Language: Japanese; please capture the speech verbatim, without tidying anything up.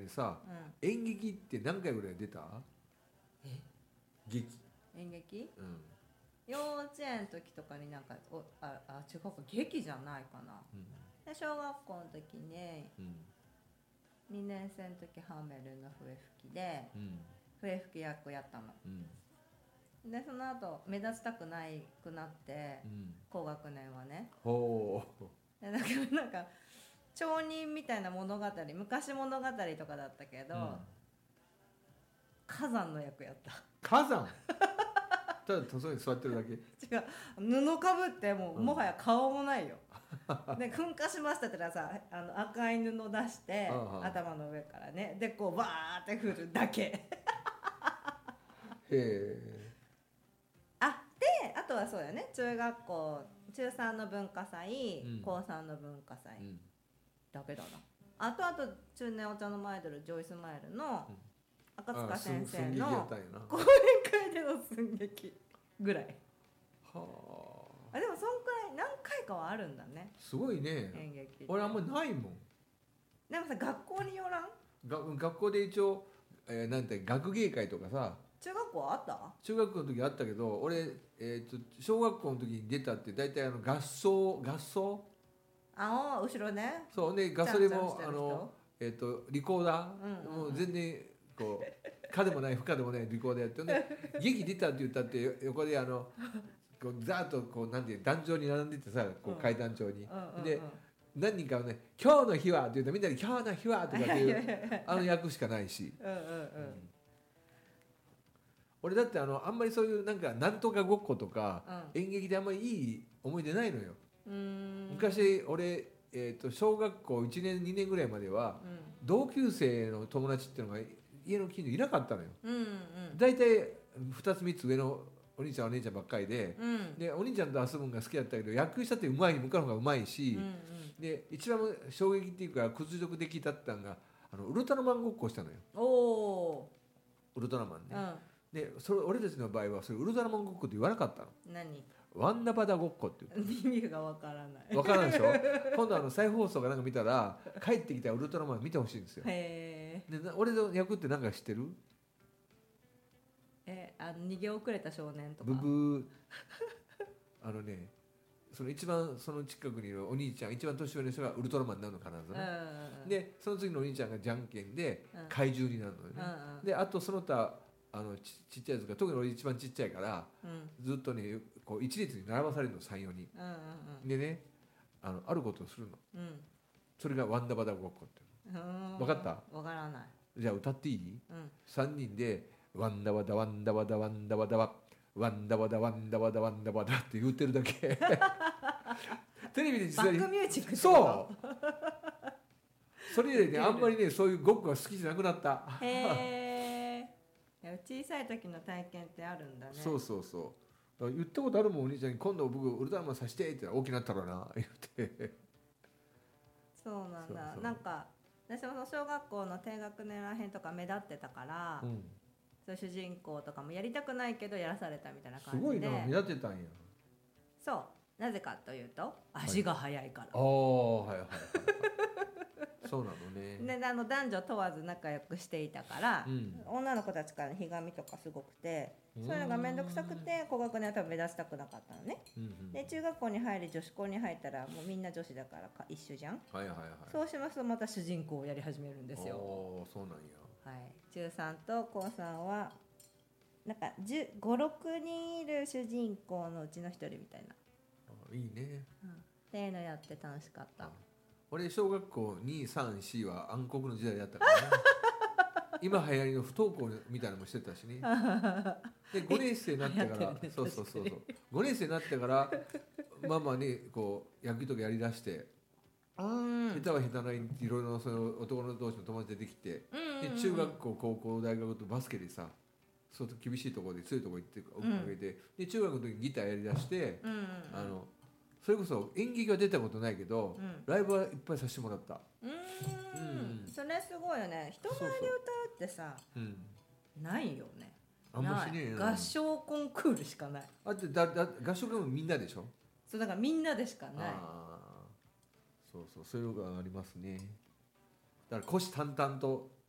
にさ、 うん、 演劇って何回ぐらい出た？ え劇、 演劇うん、 幼稚園の時とかになんかおああ違うか劇じゃないかな。 うん、 で小学校の時にうん、 にねん生の時ハーメルの笛吹きでうん、 笛吹き役やったの。 うん、 でその後目立ちたくないくなってうん、 高学年はね。 ほでなんかなんか町人みたいな物語昔物語とかだったけう、うど、 ん、 火山の役やった。 火山ただ塗装に座ってるだけ。 違う、布かぶってもう、 うん、 もはや顔もないよ。で噴火しましたって言ったらさあの赤い布出してああ頭の上からねでこうバーって振るだけ。 へえ、 あであとはそうだよね、中学校中さんの文化祭、 うん、 高さんの文化祭うん、 だけだな。あとあと中年お茶のマイドルジョイスマイルのうん、 赤塚先生寸劇やのったんやな。 講演会での寸劇ぐらい。 はあでもそんくらい何回かはあるんだね、 あ、すごいね。 演劇って。 俺あんまないもん。 でもさ学校によらん？ が学校で一応、えーなんて学芸会とかさ、 中学校あった？ 中学校の時あったけど、俺、えー、と小学校の時に出たって大体あの合奏合奏ああ後ろね。 そうね、合奏でもちゃんちゃんしてる人あの、えー、とリコーダー、 うんうんうんもう全然こう可でもない不可でもないリコーダーやってね、劇出たって言ったってよ横であのこうざーっとこうなんていう団長に並んでてさ、こう階段長に、 うんうんうん、 で何人かはね「今日の日は」って言うとみんなで「今日の日は」とかっていうあの役しかないし、 うんうんうん、 俺だってあのあんまりそういうなんかなんとかごっことか、 う演劇であんまりいい思い出ないのよ。 うーん昔俺、えー、と小学校いちねんにねんぐらいまでは、 うん同級生の友達っていうのが家の近所いなかったのよ。 うんうん大体ふたつみっつ上のお兄ちゃんお姉ちゃんばっかりで、 うんでお兄ちゃんと遊ぶのが好きだったけど野球したってうまい向かの方がうまいし、 うんうんで一番衝撃っていうか屈辱的だったのがあのウルトラマンごっこをしたのよ。 おおウルトラマンね、 ー、 でそれ俺たちの場合はそれウルトラマンごっこって言わなかったの。 うん、何？ ワンダバダごっこって言って意味がわからない。 分からんでしょ。今度あの再放送かなんか見たら帰ってきたウルトラマン見てほしいんですよ。 へえ。 でな俺の役って何か知ってる？ えあの逃げ遅れた少年とか。 ブブーあのねその一番その近くにいるお兄ちゃん一番年上の人がウルトラマンになるの必ずね、 うんうん、 でその次のお兄ちゃんがじゃんけんでうん怪獣になるのよね、 うんうんであとその他あのちちっちゃいやつが特に俺一番ちっちゃいからうんずっとねこう一列に並ばされるのさん、よにんうんうんでねあのあることをするの。 うんそれがワンダバダごっこってうん。 分かった？ わからない。 じゃあ歌っていい？ うん。 さんにんでワンダバダワンダバダワンダバダワワンダバダワンダバダワンダバダって言ってるだけテレビで実際にバックミュージックってこと？ そうそれでねあんまりねそういうごっこが好きじゃなくなった。 へえ。小さい時の体験ってあるんだね。 そうそうそうだから言ったことあるもんお兄ちゃんに今度僕ウルトラマンさせてって言ったら大きなったらな言ってそうなんだ。 そうそうなんか私も小学校の低学年らへんとか目立ってたから、 うんそういう主人公とかもやりたくないけどやらされたみたいなす感じで。 ごいな目立ってたんや。 そうなぜかというと足が速いから。 ああはいはいはいそうなのね。 であの男女問わず仲良くしていたから、 うん、 女の子たちからのひがみとかすごくて、 うんそういうのが面倒くさくて高学年は多分目立ちたくなかったのね。 うんうん、 で中学校に入り女子校に入ったらもうみんな女子だからか一緒じゃん。 はいはいはい。 そうしますとまた主人公をやり始めるんですよ。 おそうなんや。 はい、中さんと高さんはなんかご、ろくにんいる主人公のうちの一人みたいな、 あいいね、 うん、っていうのやって楽しかった。 俺小学校に、さん、よんは暗黒の時代だったからね今流行りの不登校みたいなのもしてたしねでごねん生になってからねそうそうそうそうごねん生になってからママにこう野球とかやりだしてうん下手は下手ないいろいろその男の同士の友達出てきて、 うんうんうん、 で中学校高校大学とバスケでさ相当厳しいところで強いところ行って追っかけて、うん、で中学の時にギターやりだして、うんうんうん、あのそれこそ演劇は出たことないけど、うん、ライブはいっぱいさせてもらった。 うん、うん、それすごいよね。人前で歌うってさそうそう、うん、 ないよね。 あんましねえな合唱コンクールしかない。 あってだだ合唱もみんなでしょ。 そうだからみんなでしかない。 あそうそうそういうのがありますね。だから虎視眈々と